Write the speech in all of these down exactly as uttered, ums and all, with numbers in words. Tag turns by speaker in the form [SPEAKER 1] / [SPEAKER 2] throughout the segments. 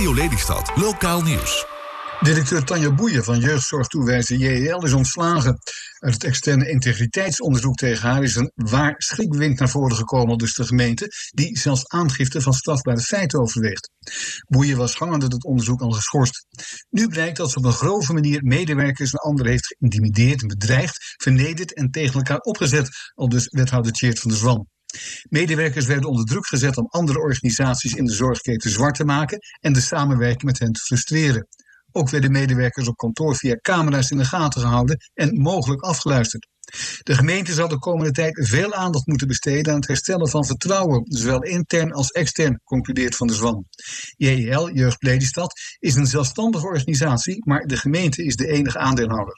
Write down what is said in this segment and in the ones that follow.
[SPEAKER 1] Radio Lelystad, lokaal nieuws.
[SPEAKER 2] Directeur Tanja Boeien van jeugdzorgtoewijzer J E L is ontslagen. Uit het externe integriteitsonderzoek tegen haar is een waar schrikbewind naar voren gekomen, dus de gemeente, die zelfs aangifte van strafbare feiten overweegt. Boeien was hangende het onderzoek al geschorst. Nu blijkt dat ze op een grove manier medewerkers en anderen heeft geïntimideerd en bedreigd, vernederd en tegen elkaar opgezet, aldus wethouder Tjeerd van der Zwam. Medewerkers werden onder druk gezet om andere organisaties in de zorgketen zwart te maken en de samenwerking met hen te frustreren. Ook werden medewerkers op kantoor via camera's in de gaten gehouden en mogelijk afgeluisterd. De gemeente zal de komende tijd veel aandacht moeten besteden aan het herstellen van vertrouwen, zowel intern als extern, concludeert Van der Zwam. J E L, Jeugd Lelystad, is een zelfstandige organisatie, maar de gemeente is de enige aandeelhouder.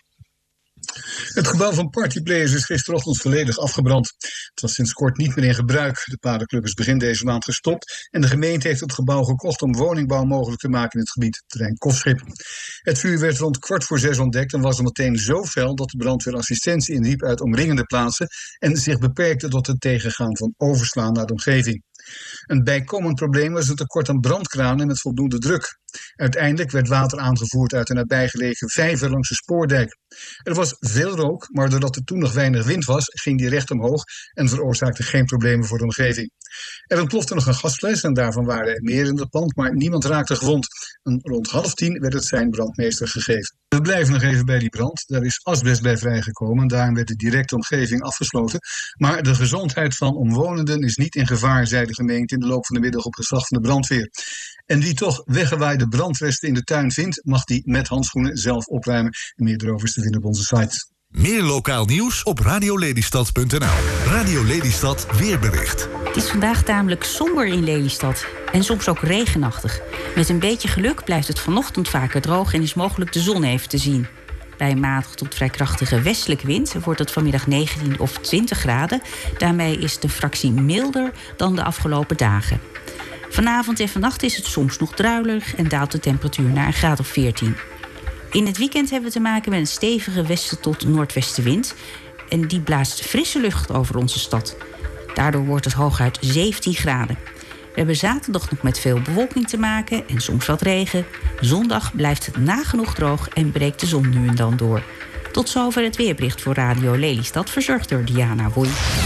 [SPEAKER 2] Het gebouw van Partyplayers is gisterochtend volledig afgebrand. Het was sinds kort niet meer in gebruik. De paardenclub is begin deze maand gestopt en de gemeente heeft het gebouw gekocht om woningbouw mogelijk te maken in het gebied, terrein Kofschip. Het vuur werd rond kwart voor zes ontdekt en was al meteen zo fel dat de brandweer assistentie inriep uit omringende plaatsen en zich beperkte tot het tegengaan van overslaan naar de omgeving. Een bijkomend probleem was het tekort aan brandkranen met voldoende druk. Uiteindelijk werd water aangevoerd uit een nabijgelegen vijver langs de spoordijk. Er was veel rook, maar doordat er toen nog weinig wind was, ging die recht omhoog en veroorzaakte geen problemen voor de omgeving. Er ontplofte nog een gasfles en daarvan waren er meer in het pand, maar niemand raakte gewond. En rond half tien werd het sein brandmeester gegeven. We blijven nog even bij die brand. Daar is asbest bij vrijgekomen en daarom werd de directe omgeving afgesloten. Maar de gezondheid van omwonenden is niet in gevaar, zei de gemeente in de loop van de middag op gezag van de brandweer. En wie toch weggewaaide brandresten in de tuin vindt, mag die met handschoenen zelf opruimen. En meer erover is te vinden op onze site.
[SPEAKER 1] Meer lokaal nieuws op radiolelystad punt n l. Radio Lelystad weerbericht.
[SPEAKER 3] Het is vandaag tamelijk somber in Lelystad en soms ook regenachtig. Met een beetje geluk blijft het vanochtend vaker droog en is mogelijk de zon even te zien. Bij een matige tot vrij krachtige westelijke wind wordt het vanmiddag negentien of twintig graden. Daarmee is het een fractie milder dan de afgelopen dagen. Vanavond en vannacht is het soms nog druilerig en daalt de temperatuur naar een graad of veertien. In het weekend hebben we te maken met een stevige westen tot noordwestenwind. En die blaast frisse lucht over onze stad. Daardoor wordt het hooguit zeventien graden. We hebben zaterdag nog met veel bewolking te maken en soms wat regen. Zondag blijft het nagenoeg droog en breekt de zon nu en dan door. Tot zover het weerbericht voor Radio Lelystad, verzorgd door Diana Woei.